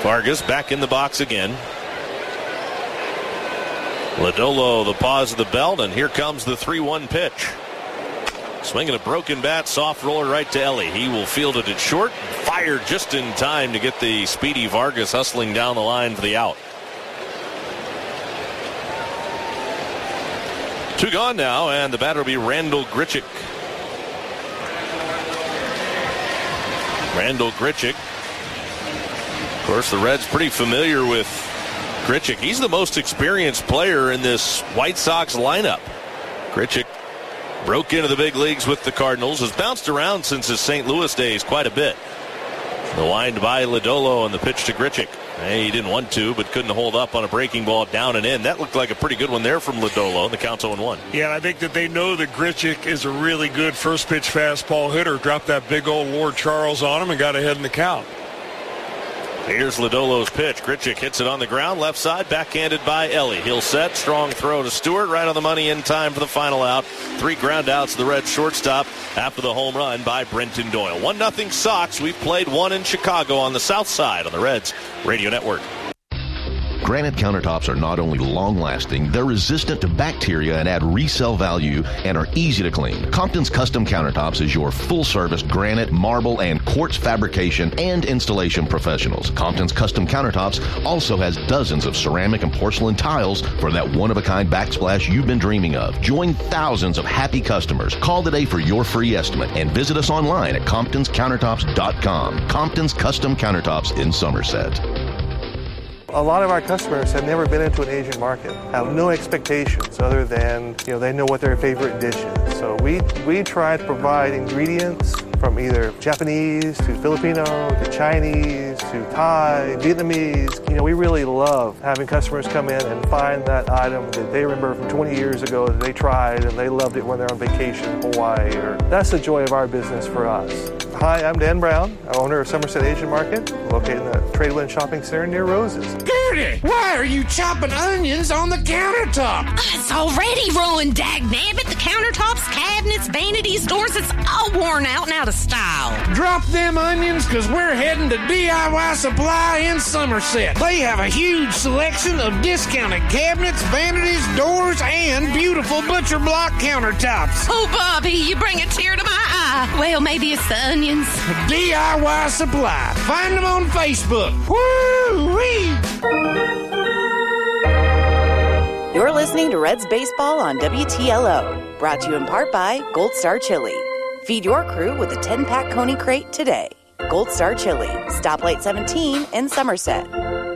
Vargas back in the box again. Lodolo, the pause of the belt, and here comes the 3-1 pitch. Swinging a broken bat, soft roller right to Ellie. He will field it at short, fired just in time to get the speedy Vargas hustling down the line for the out. 2 gone now, and the batter will be Randal Grichuk. Randal Grichuk. Of course, the Reds pretty familiar with Grichuk. He's the most experienced player in this White Sox lineup. Grichuk broke into the big leagues with the Cardinals, has bounced around since his St. Louis days quite a bit. The wind by Lodolo and the pitch to Grichuk. He didn't want to, but couldn't hold up on a breaking ball down and in. That looked like a pretty good one there from Lodolo. The count's 0-1. Yeah, and I think that they know that Grichuk is a really good first pitch fastball hitter. Dropped that big old Lord Charles on him and got ahead in the count. Here's Lodolo's pitch. Grichuk hits it on the ground, left side, backhanded by Ellie. He'll set, strong throw to Stewart, right on the money in time for the final out. 3 ground outs to the Reds shortstop after the home run by Brenton Doyle. 1-0 Sox. We've played 1 in Chicago on the south side on the Reds Radio Network. Granite countertops are not only long-lasting, they're resistant to bacteria and add resale value and are easy to clean. Compton's Custom Countertops is your full-service granite, marble, and quartz fabrication and installation professionals. Compton's Custom Countertops also has dozens of ceramic and porcelain tiles for that one-of-a-kind backsplash you've been dreaming of. Join thousands of happy customers. Call today for your free estimate and visit us online at comptonscountertops.com. Compton's Custom Countertops in Somerset. A lot of our customers have never been into an Asian market, have no expectations other than, they know what their favorite dish is. So we try to provide ingredients from either Japanese to Filipino to Chinese to Thai, Vietnamese. We really love having customers come in and find that item that they remember from 20 years ago that they tried and they loved it when they're on vacation in Hawaii. That's the joy of our business for us. Hi, I'm Dan Brown, owner of Somerset Asian Market, located in the Tradewind Shopping Center near Roses. Gertie, why are you chopping onions on the countertop? It's already ruined, dagnabbit. The countertops, cabinets, vanities, doors, it's all worn out and out of style. Drop them onions, because we're heading to DIY Supply in Somerset. They have a huge selection of discounted cabinets, vanities, doors, and beautiful butcher block countertops. Oh, Bobby, you bring a tear to my eye. Well, maybe it's the onions. DIY Supply. Find them on Facebook. Woo-wee! You're listening to Reds Baseball on WTLO. Brought to you in part by Gold Star Chili. Feed your crew with a 10-pack Coney Crate today. Gold Star Chili. Stoplight 17 in Somerset.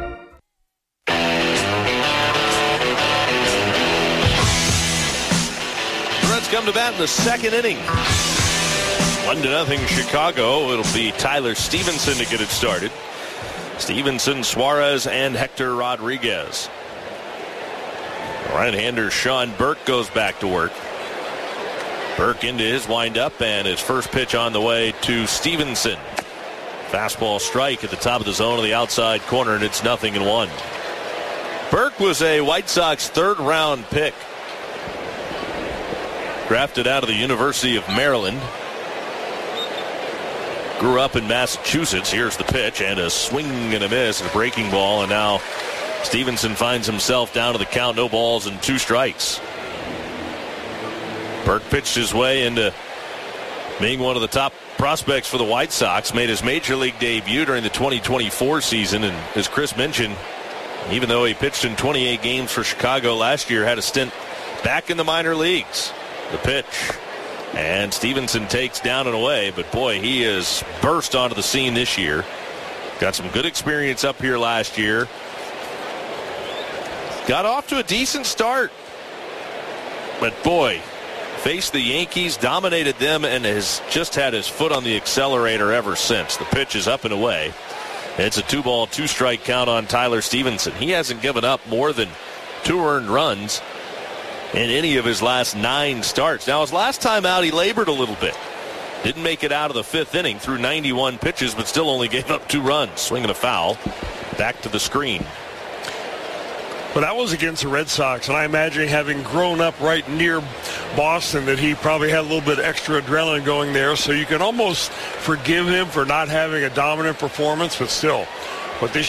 The Reds come to bat in the second inning. 1-0 Chicago. It'll be Tyler Stevenson to get it started. Stevenson, Suarez, and Hector Rodriguez. Right-hander Sean Burke goes back to work. Burke into his windup, and his first pitch on the way to Stevenson. Fastball strike at the top of the zone of the outside corner, and it's 0-1. Burke was a White Sox third-round pick. Drafted out of the University of Maryland. Grew up in Massachusetts. Here's the pitch, and a swing and a miss, a breaking ball, and now Stevenson finds himself down to the count, no balls and 2 strikes. Burke pitched his way into being one of the top prospects for the White Sox, made his major league debut during the 2024 season, and as Chris mentioned, even though he pitched in 28 games for Chicago last year, had a stint back in the minor leagues. The pitch. And Stevenson takes down and away, but boy, he has burst onto the scene this year. Got some good experience up here last year. Got off to a decent start. But boy, faced the Yankees, dominated them, and has just had his foot on the accelerator ever since. The pitch is up and away. It's a 2-ball, 2-strike count on Tyler Stevenson. He hasn't given up more than 2 earned runs in any of his last 9 starts. Now, his last time out, he labored a little bit. Didn't make it out of the 5th inning through 91 pitches, but still only gave up 2 runs. Swinging a foul. Back to the screen. But that was against the Red Sox, and I imagine having grown up right near Boston that he probably had a little bit extra adrenaline going there, so you can almost forgive him for not having a dominant performance, but still. What this